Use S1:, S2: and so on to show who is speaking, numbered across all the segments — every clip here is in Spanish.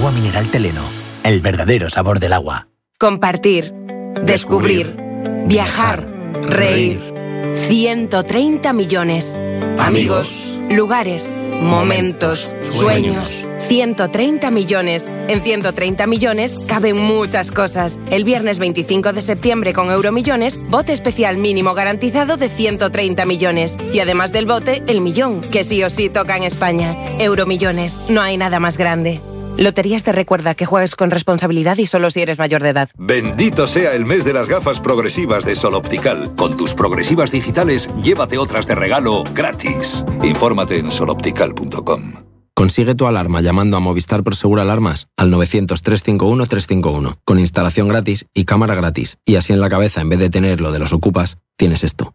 S1: Agua mineral Teleno, el verdadero sabor del agua.
S2: Compartir, descubrir, viajar, reír. 130 millones. Amigos, lugares, momentos, sueños. 130 millones. En 130 millones caben muchas cosas. El viernes 25 de septiembre con Euromillones, bote especial mínimo garantizado de 130 millones. Y además del bote, el millón, que sí o sí toca en España. Euromillones, no hay nada más grande. Loterías te recuerda que juegues con responsabilidad y solo si eres mayor de edad.
S3: Bendito sea el mes de las gafas progresivas de Sol Optical. Con tus progresivas digitales, llévate otras de regalo gratis. Infórmate en soloptical.com.
S4: Consigue tu alarma llamando a Movistar Prosegur Alarmas al 900-351-351, con instalación gratis y cámara gratis. Y así en la cabeza, en vez de tener lo de los ocupas, tienes esto.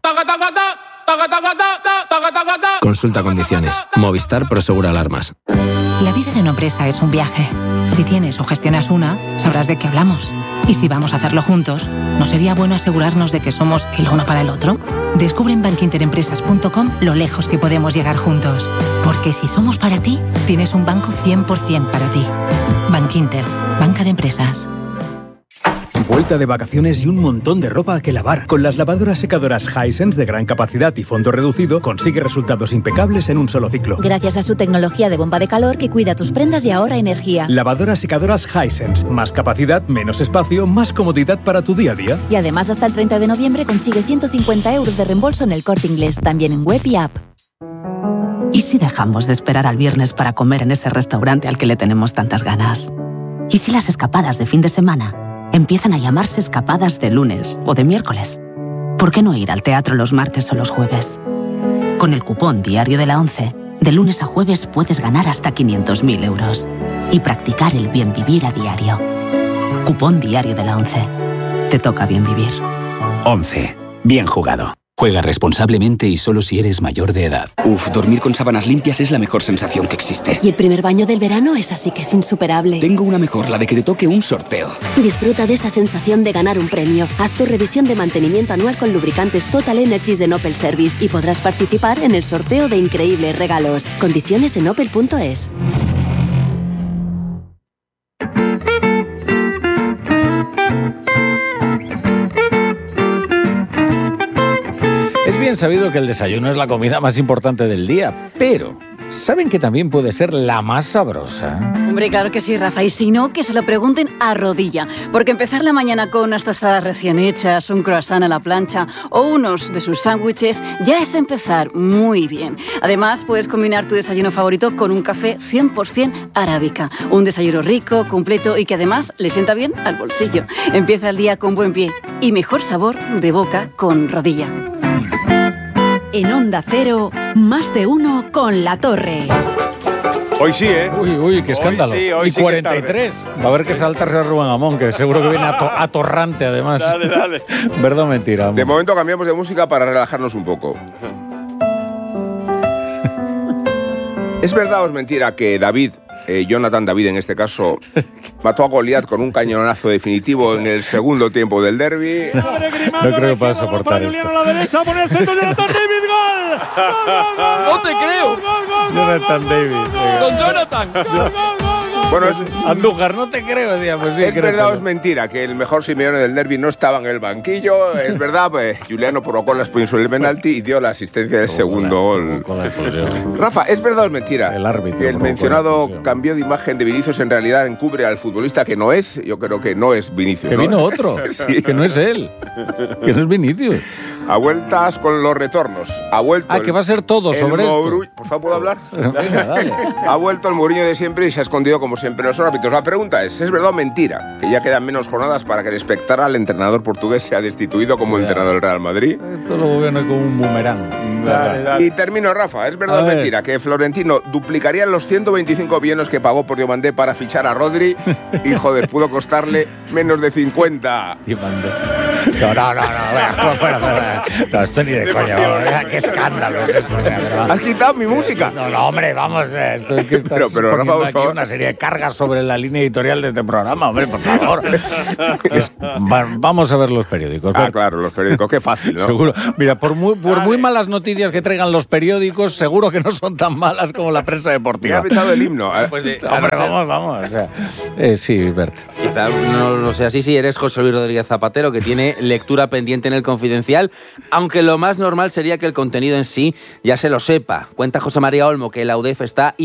S4: Consulta condiciones. Movistar Prosegur Alarmas.
S5: La vida de una empresa es un viaje. Si tienes o gestionas una, sabrás de qué hablamos. Y si vamos a hacerlo juntos, ¿no sería bueno asegurarnos de que somos el uno para el otro? Descubre en bankinterempresas.com lo lejos que podemos llegar juntos. Porque si somos para ti, tienes un banco 100% para ti. Bankinter, banca de empresas.
S6: Vuelta de vacaciones y un montón de ropa que lavar. Con las lavadoras secadoras Hisense de gran capacidad y fondo reducido, consigue resultados impecables en un solo ciclo.
S7: Gracias a su tecnología de bomba de calor que cuida tus prendas y ahorra energía.
S6: Lavadoras secadoras Hisense. Más capacidad, menos espacio, más comodidad para tu día a día.
S7: Y además hasta el 30 de noviembre consigue 150 euros de reembolso en el Corte Inglés, también en web y app.
S5: ¿Y si dejamos de esperar al viernes para comer en ese restaurante al que le tenemos tantas ganas? ¿Y si las escapadas de fin de semana empiezan a llamarse escapadas de lunes o de miércoles? ¿Por qué no ir al teatro los martes o los jueves? Con el cupón Diario de la ONCE, de lunes a jueves puedes ganar hasta 500.000 euros y practicar el bien vivir a diario. Cupón Diario de la ONCE. Te toca bien vivir.
S1: 11. Bien jugado. Juega responsablemente y solo si eres mayor de edad.
S8: Dormir con sábanas limpias es la mejor sensación que existe.
S7: Y el primer baño del verano es así que es insuperable.
S8: Tengo una mejor, la de que te toque un sorteo.
S7: Disfruta de esa sensación de ganar un premio. Haz tu revisión de mantenimiento anual con lubricantes Total Energies de Opel Service y podrás participar en el sorteo de increíbles regalos. Condiciones en opel.es.
S9: Es bien sabido que el desayuno es la comida más importante del día, pero ¿saben que también puede ser la más sabrosa?
S10: Hombre, claro que sí, Rafa, y si no, que se lo pregunten a Rodilla, porque empezar la mañana con unas tostadas recién hechas, un croissant a la plancha o unos de sus sándwiches ya es empezar muy bien. Además, puedes combinar tu desayuno favorito con un café 100% arábica, un desayuno rico, completo y que además le sienta bien al bolsillo. Empieza el día con buen pie y mejor sabor de boca con Rodilla.
S11: En Onda Cero, más de uno con La Torre.
S12: Hoy sí, ¿eh?
S9: Uy, qué escándalo.
S12: Hoy
S9: y
S12: sí,
S9: 43. Va a haber que saltarse a Rubén Amón, que seguro que viene atorrante además.
S12: Dale.
S9: ¿Verdad o mentira? Amón?
S12: De momento cambiamos de música para relajarnos un poco. ¿Es verdad o es mentira que Jonathan David en este caso, mató a Goliat con un cañonazo definitivo en el segundo tiempo del derbi?
S9: No creo que pueda soportar esto.
S13: A la derecha, pone el centro de Jonathan David, ¡gol!
S14: ¡No te creo!
S9: Jonathan David.
S14: ¡Con Jonathan!
S12: Bueno,
S9: Andújar, no te creo, decía, pues sí.
S12: ¿Es verdad o es mentira que el mejor Simeone del derbi no estaba en el banquillo? Es verdad, pues Juliano provocó la expulsión del penalti y dio la asistencia del segundo gol. Rafa, ¿es verdad o es mentira
S9: el árbitro,
S12: que el mencionado cambio de imagen de Vinicius en realidad encubre al futbolista que no es? Yo creo que no es Vinicius.
S9: Que
S12: ¿no?
S9: vino otro,
S12: Sí.
S9: que no es él, que no es Vinicius.
S12: A vueltas con los retornos. Ha vuelto
S9: que va a ser todo sobre esto.
S12: Por favor, ¿puedo hablar?
S9: Venga, dale.
S12: Ha vuelto el Mourinho de siempre y se ha escondido como siempre los árbitros. La pregunta es verdad o mentira que ya quedan menos jornadas para que el espectral entrenador portugués sea destituido como entrenador del Real Madrid?
S9: Esto lo viene como un boomerang.
S12: Dale. Y termino, Rafa. ¿Es verdad o mentira que Florentino duplicaría los 125 millones que pagó por Diomandé para fichar a Rodri y, joder, pudo costarle menos de 50?
S9: Diomandé. No, fuera. No, esto ni de coña. Qué escándalo es esto.
S12: Has quitado mi música.
S9: No, hombre, vamos. Esto es que estás
S12: pero
S9: poniendo
S12: Rafa,
S9: aquí una serie de cargas sobre la línea editorial de este programa. Hombre, por favor. Vamos a ver los periódicos.
S12: Claro, los periódicos. Qué fácil, ¿no?
S9: Seguro. Mira, por muy malas noticias que traigan los periódicos, seguro que no son tan malas como la prensa deportiva.
S12: Me ha pitado el himno.
S9: Hombre, vamos. O sea, sí, Bert.
S15: Quizá no lo sea así si eres José Luis Rodríguez Zapatero, que tiene lectura pendiente en El Confidencial, aunque lo más normal sería que el contenido en sí ya se lo sepa. Cuenta José María Olmo que la UDEF está